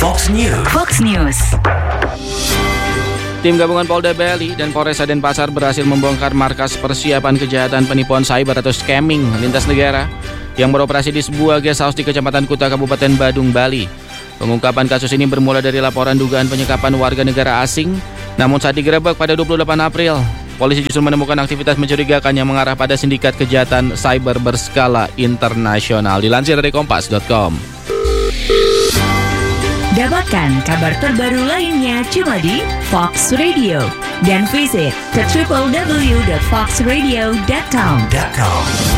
Fox News. Fox News. Tim gabungan Polda Bali dan Polres Denpasar berhasil membongkar markas persiapan kejahatan penipuan cyber atau scamming lintas negara yang beroperasi di sebuah guest house di Kecamatan Kuta, Kabupaten Badung, Bali. Pengungkapan kasus ini bermula dari laporan dugaan penyekapan warga negara asing. Namun saat digerebek pada 28 April, polisi justru menemukan aktivitas mencurigakan yang mengarah pada sindikat kejahatan cyber berskala internasional. Dilansir dari kompas.com. Dapatkan kabar terbaru lainnya cuma di Fox Radio dan visit ke www.foxradio.com.